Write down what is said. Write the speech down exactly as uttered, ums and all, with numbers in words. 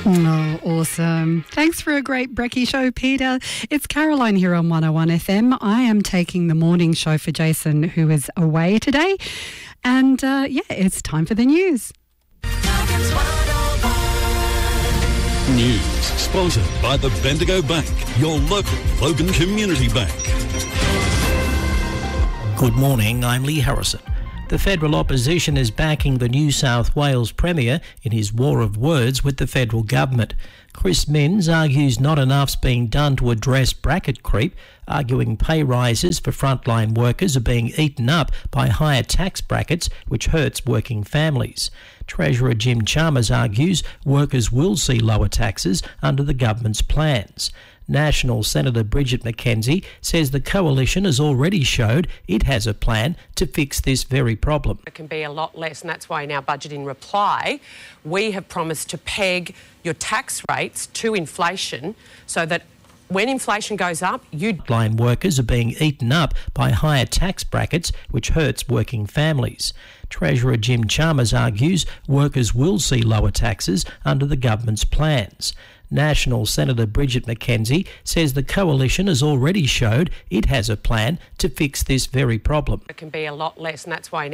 Oh, awesome. Thanks for a great brekkie show, Peter. It's Caroline here on one oh one F M. I am taking the morning show for Jason, who is away today. And, uh, yeah, it's time for the news. News sponsored by the Bendigo Bank, your local Logan Community Bank. Good morning, I'm Lee Harrison. The federal opposition is backing the New South Wales Premier in his war of words with the federal government. Chris Minns argues not enough's being done to address bracket creep, arguing pay rises for frontline workers are being eaten up by higher tax brackets, which hurts working families. Treasurer Jim Chalmers argues workers will see lower taxes under the government's plans. National Senator Bridget McKenzie says the coalition has already showed it has a plan to fix this very problem. It can be a lot less, and that's why in our budget in reply we have promised to peg your tax rates to inflation so that when inflation goes up, you... Line workers are being eaten up by higher tax brackets, which hurts working families. Treasurer Jim Chalmers argues workers will see lower taxes under the government's plans. National Senator Bridget McKenzie says the coalition has already showed it has a plan to fix this very problem. It can be a lot less, and that's why